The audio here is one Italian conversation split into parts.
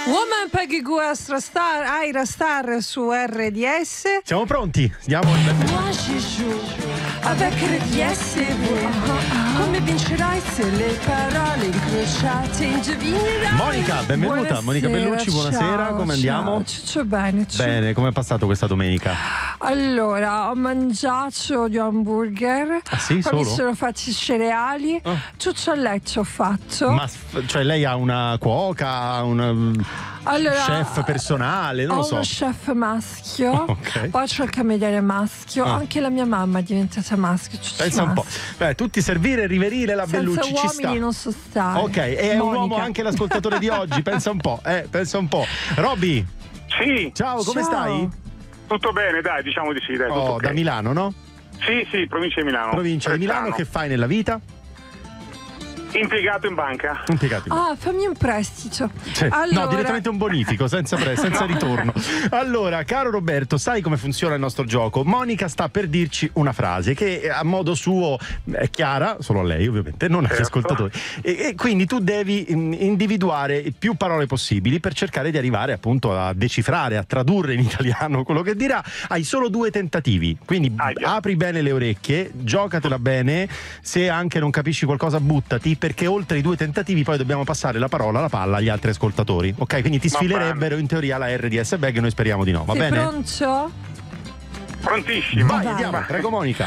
Woman Peggy Gou Aira Star su RDS. Siamo pronti? Andiamo. Moi je joue avec RDS e voi. Come vincerai se le parole incrociate indovinerai? Monica, benvenuta. Buonasera, Monica Bellucci, buonasera. ciao, Come andiamo? Ciao, bene. Bene, come è passato questa domenica? Allora, ho mangiato gli hamburger. Ah sì, poi mi solo? sono fatti i cereali. Tutto a letto ho fatto. Ma cioè lei ha una cuoca, Allora, chef personale, non ho lo so. uno chef maschio, Ok. poi c'ho il cameriere maschio, anche la mia mamma è diventata maschio. Pensa un po'. Beh, tutti servire, riverire la Senza Bellucci ci sta. uomini non so stare. Ok, e è un Monica. uomo anche l'ascoltatore di oggi, pensa un po', pensa un po'. Robby, Sì, ciao, come Ciao. stai? tutto bene, dai, diciamo di sì, dai, tutto ok. Da Milano, no? Sì, provincia di Milano. Provincia di Milano, Brezzano. che fai nella vita? Impiegato in banca. Impiegati. Ah, fammi un prestito. Cioè, Allora, no, direttamente un bonifico, senza ritorno. Allora, caro Roberto, sai come funziona il nostro gioco? Monica sta per dirci una frase che a modo suo è chiara, solo a lei ovviamente, non agli Certo. ascoltatori. E quindi tu devi individuare più parole possibili per cercare di arrivare appunto a decifrare, a tradurre in italiano quello che dirà. Hai solo 2 tentativi, quindi apri bene le orecchie, giocatela bene, se anche non capisci qualcosa buttati, perché oltre i 2 tentativi poi dobbiamo passare la parola, la palla agli altri ascoltatori, ok? Quindi ti Va sfilerebbero in teoria la RDS Bag e noi speriamo di no, va sei bene? pronto? Prontissimo. Vai, andiamo, prego Monica.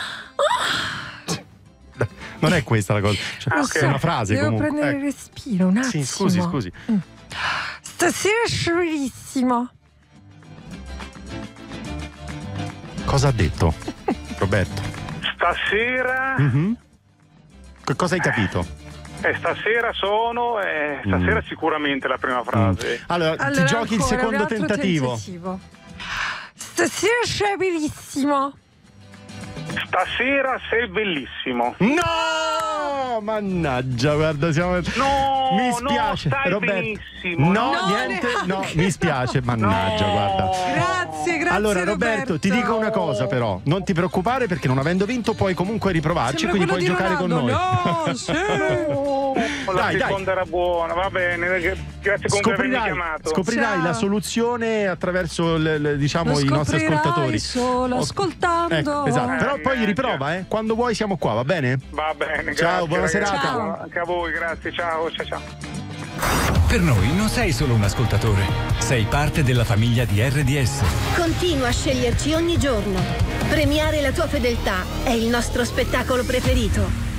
Non è questa la cosa, cioè, ok. è una frase Devo comunque. prendere il respiro un attimo. Sì, scusi. Stasera è sciolissimo. Cosa ha detto Roberto? Stasera... Cosa hai capito? stasera sono... stasera sicuramente la prima frase. Allora, ti giochi il ancora, secondo un altro tentativo. Stasera c'è bellissimo. Stasera sei bellissimo. No! Mannaggia, guarda, siamo... No, mi spiace, no, stai Roberto. benissimo. No, No, niente, neanche. no, mi spiace, mannaggia, No. guarda. Grazie Allora Roberto, ti dico una cosa però, non ti preoccupare perché non avendo vinto puoi comunque riprovarci, Sembra quindi puoi quello di giocare con noi. Ronaldo. No, sì. La Dai. seconda era buona, va bene. Grazie comunque per avermi chiamato. Scoprirai Ciao. la soluzione attraverso diciamo Lo i nostri scoprirai ascoltatori. solo ascoltando. Ecco, esatto. Però poi riprova, quando vuoi siamo qua, va bene? Va bene, Ciao, grazie, buona ragazzi. serata. Ciao. Anche a voi, grazie, ciao. Per noi non sei solo un ascoltatore, sei parte della famiglia di RDS. Continua a sceglierci ogni giorno. Premiare la tua fedeltà è il nostro spettacolo preferito.